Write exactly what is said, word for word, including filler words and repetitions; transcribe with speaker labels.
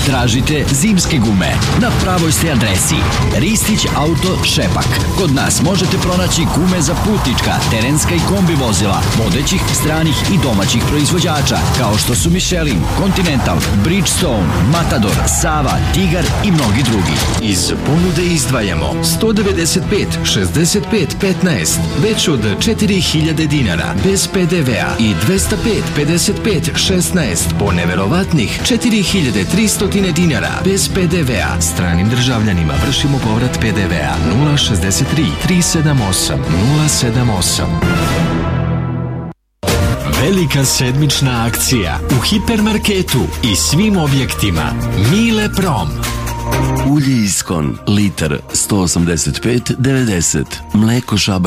Speaker 1: Tražite zimske gume. Na pravoj ste adresi. Ristić Auto Šepak. Kod nas možete pronaći gume za putnička, terenska i kombi vozila, vodećih, stranih i domaćih proizvođača, kao što su Michelin, Continental, Bridgestone, Matador, Sava, Tigar i mnogi drugi.
Speaker 2: Iz ponude izdvajamo sto devedeset pet šezdeset pet petnaest, već od četiri hiljade dinara, bez pe de vea i dvesta pet pedeset pet šesnaest po neverovatnih četiri hiljade tristo dinara, bez pe de vea. Stranim državljanima vršimo povrat pe de vea. Nula šezdeset tri tri sedam osam nula sedam osam.
Speaker 3: Velika sedmična akcija u hipermarketu i svim objektima. Mile Prom.
Speaker 4: Ulje Iskon, litar sto osamdeset pet devedeset. Mleko Šabac